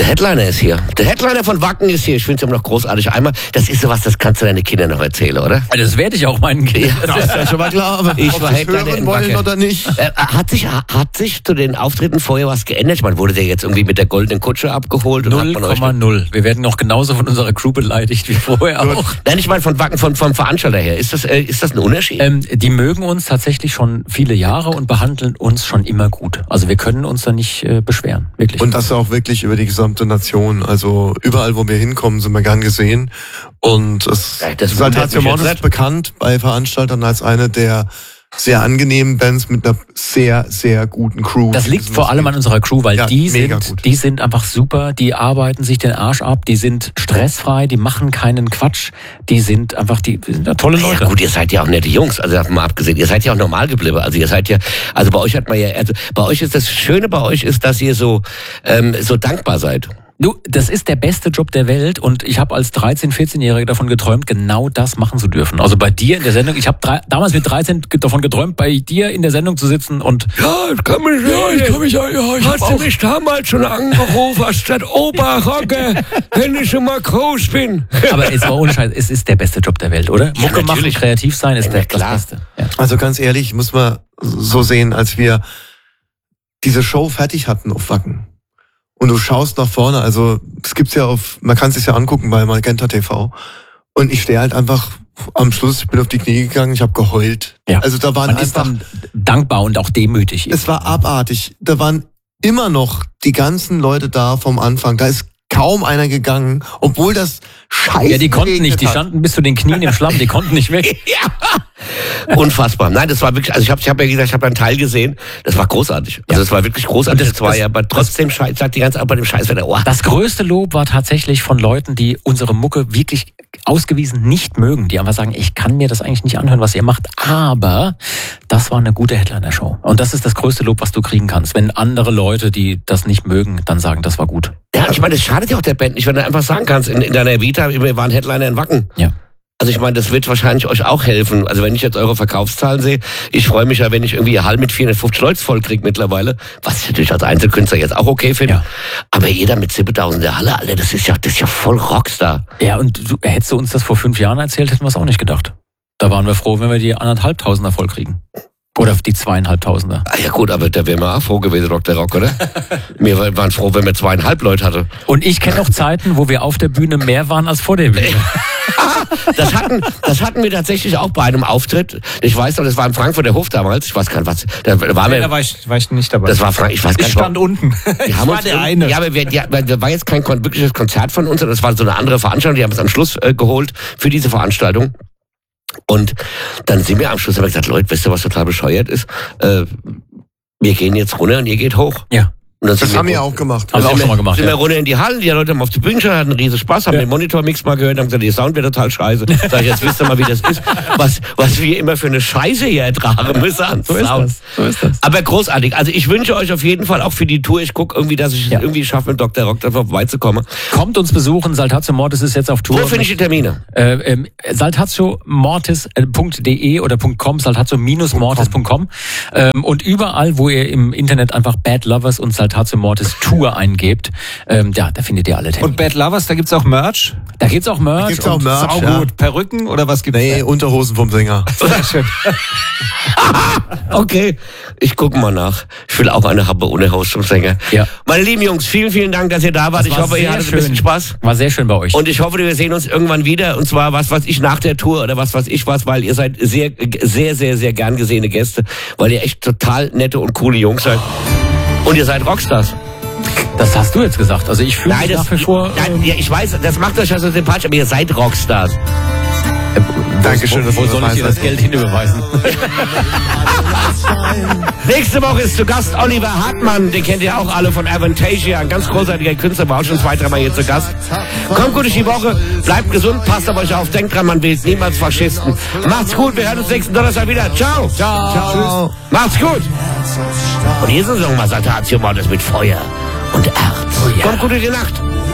Der Headliner ist hier. Der Headliner von Wacken ist hier. Ich finde es immer noch großartig. Einmal, das ist sowas, das kannst du deinen Kindern noch erzählen, oder? Das werde ich auch meinen Kindern. Ja, das ist ja schon mal klar. Aber ich war Headliner in Wacken. Oder nicht? Hat sich zu den Auftritten vorher was geändert? Ich meine, wurde der jetzt irgendwie mit der goldenen Kutsche abgeholt? 0,0. Wir werden noch genauso von unserer Crew beleidigt wie vorher auch. Nein, ich meine von Wacken, vom Veranstalter her. Ist das ein Unterschied? Die mögen uns tatsächlich schon viele Jahre und behandeln uns schon immer gut. Also wir können uns da nicht beschweren. Wirklich. Und das auch wirklich über die gesamte Nation. Also überall, wo wir hinkommen, sind wir gern gesehen. Und Saltatio Mortis ist bekannt bei Veranstaltern als eine der sehr angenehmen Bands mit einer sehr, sehr guten Crew. Das liegt vor allem an unserer Crew, weil die sind einfach super, die arbeiten sich den Arsch ab, die sind stressfrei, die machen keinen Quatsch, die sind tolle Leute. Ja gut, ihr seid ja auch nette Jungs, also davon mal abgesehen, ihr seid ja auch normal geblieben, also ihr seid ja, also bei euch hat man ja, also bei euch ist das Schöne bei euch ist, dass ihr so dankbar seid. Du, das ist der beste Job der Welt und ich habe als 13-, 14-Jähriger davon geträumt, genau das machen zu dürfen. Also bei dir in der Sendung, ich habe damals mit 13 davon geträumt, bei dir in der Sendung zu sitzen und... Hast du mich damals schon angerufen, hast gesagt, Oberrocke, wenn ich schon mal groß bin. Aber es war ohne Scheiß, es ist der beste Job der Welt, oder? Ja, Mucke machen, kreativ sein ist das Beste. Ja. Also ganz ehrlich, muss man so sehen, als wir diese Show fertig hatten auf Wacken. Und du schaust nach vorne, also es gibt's ja man kann es sich ja angucken bei Magenta TV. Und ich stehe halt einfach am Schluss, ich bin auf die Knie gegangen, ich habe geheult. Ja. Also da waren Man ist dann dankbar und auch demütig. Es war abartig. Da waren immer noch die ganzen Leute da vom Anfang. Da ist kaum einer gegangen, obwohl das scheiße. Ja, die konnten nicht, die standen bis zu den Knien im Schlamm, die konnten nicht weg. Ja. Unfassbar. Nein, das war wirklich, also ich habe ja gesagt, ich habe einen Teil gesehen, das war großartig. Also das war wirklich großartig. Das war ja aber trotzdem ich sag die ganze Zeit bei dem Scheißwetter. Oh. Das größte Lob war tatsächlich von Leuten, die unsere Mucke wirklich ausgewiesen nicht mögen, die einfach sagen, ich kann mir das eigentlich nicht anhören, was ihr macht, aber das war eine gute Headliner-Show. Und das ist das größte Lob, was du kriegen kannst. Wenn andere Leute, die das nicht mögen, dann sagen, das war gut. Ja, ich meine, das schadet ja auch der Band nicht, wenn du einfach sagen kannst, in deiner Vita, wir waren Headliner in Wacken. Ja. Also ich meine, das wird wahrscheinlich euch auch helfen. Also wenn ich jetzt eure Verkaufszahlen sehe, ich freue mich ja, wenn ich irgendwie Hall mit 450 Leuten voll kriege mittlerweile, was ich natürlich als Einzelkünstler jetzt auch okay finde. Ja. Aber jeder mit 7.000 der Halle, Alter, das ist ja voll Rockstar. Ja, und hättest du uns das vor 5 Jahren erzählt, hätten wir es auch nicht gedacht. Da waren wir froh, wenn wir die 1.500er voll kriegen. Oder die 2.500er. Ah ja gut, aber da wären wir auch froh gewesen, Dr. Rock, oder? Wir waren froh, wenn wir 2,5 Leute hatten. Und ich kenne auch Zeiten, wo wir auf der Bühne mehr waren als vor der Bühne. Das hatten wir tatsächlich auch bei einem Auftritt. Ich weiß noch, das war im Frankfurter Hof damals. Ich weiß gar nicht, was. Da war ich nicht dabei. Das war Frank. Ich weiß gar nicht. Ich stand unten. Ich war der eine. Ja, aber war jetzt kein wirkliches Konzert von uns, sondern das war so eine andere Veranstaltung. Die haben es am Schluss geholt für diese Veranstaltung. Und dann sind wir am Schluss, haben wir gesagt, Leute, wisst ihr, was total bescheuert ist? Wir gehen jetzt runter und ihr geht hoch. Ja. Und das haben wir auch gemacht. Haben wir auch schon mal gemacht. Sind wir runter in die Halle, die Leute haben auf die Bühne geschaut, hatten einen riesen Spaß, haben den Monitormix mal gehört, haben gesagt, der Sound wird total scheiße. Sag ich, jetzt wisst ihr mal, wie das ist, was wir immer für eine Scheiße hier ertragen müssen an Sound. So ist das. Aber großartig. Also ich wünsche euch auf jeden Fall auch für die Tour, ich gucke irgendwie, dass ich es irgendwie schaffe, mit Dr. Rock da vorbeizukommen. Kommt uns besuchen, Saltatio Mortis ist jetzt auf Tour. Wo finde ich die Termine? saltatiomortis.de oder .com, saltatio-mortis.com und überall, wo ihr im Internet einfach Bad Lovers und Saltatio Mortis Tour eingebt, da findet ihr alle Termine. Und Bad Lovers, da gibt's auch Merch? Da gibt's auch Merch. Gibt's auch Merch, saugut. Perücken oder was gibt's? Nee, Unterhosen vom Sänger. Sehr schön. Okay, ich gucke mal nach. Ich will auch eine Happe ohne Haus zum Sänger. Ja. Meine lieben Jungs, vielen, vielen Dank, dass ihr da wart. Ich hoffe, ihr hattet ein bisschen Spaß. War sehr schön bei euch. Und ich hoffe, wir sehen uns irgendwann wieder. Und zwar was weiß ich nach der Tour oder was weiß ich was, weil ihr seid sehr, sehr, sehr, sehr gern gesehene Gäste, weil ihr echt total nette und coole Jungs seid. Und ihr seid Rockstars. Das hast du jetzt gesagt. Also ich fühle mich nach wie vor... Nein, ja, ich weiß, das macht euch ja so sympathisch, aber ihr seid Rockstars. Dankeschön, wo soll ich dir das Geld hinüberweisen? Nächste Woche ist zu Gast Oliver Hartmann, den kennt ihr auch alle von Avantasia, ein ganz großartiger Künstler, war auch schon 2-3 Mal hier zu Gast. Kommt gut durch die Woche, bleibt gesund, passt auf euch auf, denkt dran, man wählt niemals Faschisten. Macht's gut, wir hören uns nächsten Donnerstag wieder. Ciao. Ciao. Macht's gut. Und hier ist noch mal Saltatio Mortis mit Feuer und Erz. Kommt gut in die Nacht.